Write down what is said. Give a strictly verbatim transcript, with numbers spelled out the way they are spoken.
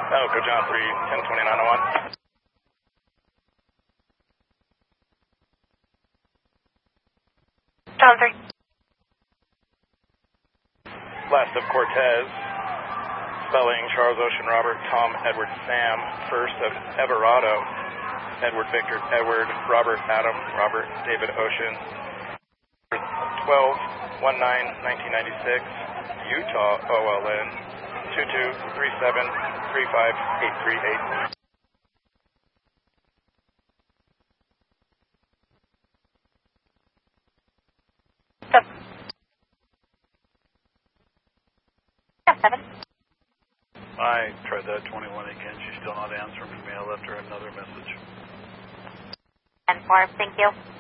Oh, go John three, ten twenty-nine oh one. John three. Last of Cortez. Spelling Charles Ocean Robert Tom Edward Sam. First of Everado. Edward Victor Edward Robert Adam Robert David Ocean. twelve one nine nineteen ninety-six. Utah O L N. two two three seven three five eight three eight. Seven. I tried that twenty-one again. She's still not answering me. I left her another message. ten four, thank you.